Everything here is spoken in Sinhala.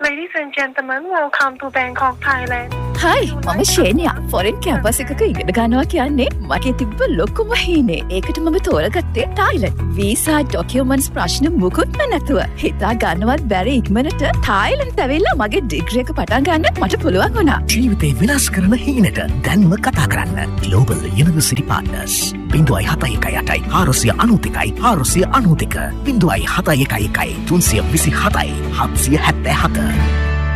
Ladies and gentlemen, welcome to Bangkok, Thailand. Hi, මම ශේනියා. ෆොරෙන් කැම්පස් එකක ඉගෙන ගන්නවා කියන්නේ මගේ තිබ්බ ලොකුම හීනේ. ඒකට මම තෝරගත්තේ තායිලන්ඩ්. වීසා ඩොකියුමන්ට්ස් ප්‍රශ්න මුකුත්ම නැතුව හිතා ගන්නවත් බැරි ඉක්මනට තායිලන්ඩ් ඇවිල්ලා මගේ ඩිග්‍රී එක පටන් ගන්න මට පුළුවන් වුණා. ජීවිතේ විනාශ කරන හීනට දැන්ම කතා කරන්න. Global University Partners. 0.71 491 492 0.71 327 777